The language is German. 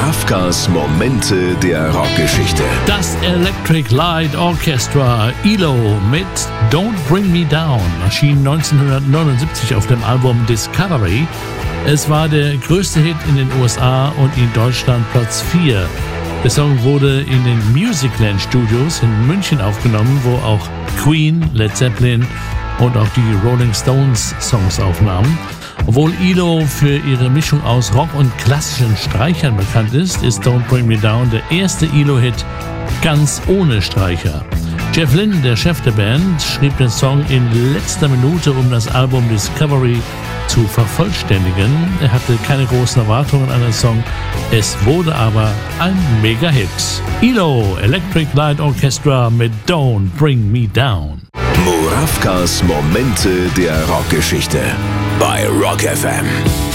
Murawkas Momente der Rockgeschichte. Das Electric Light Orchestra ELO mit Don't Bring Me Down erschien 1979 auf dem Album Discovery. Es war der größte Hit in den USA und in Deutschland Platz 4. Der Song wurde in den Musicland Studios in München aufgenommen, wo auch Queen, Led Zeppelin und auch die Rolling Stones Songs aufnahmen. Obwohl ELO für ihre Mischung aus Rock und klassischen Streichern bekannt ist, ist Don't Bring Me Down der erste ELO-Hit ganz ohne Streicher. Jeff Lynne, der Chef der Band, schrieb den Song in letzter Minute, um das Album Discovery zu vervollständigen. Er hatte keine großen Erwartungen an den Song, es wurde aber ein Mega-Hit. ELO, Electric Light Orchestra mit Don't Bring Me Down. Murawkas Momente der Rockgeschichte bei Rock FM.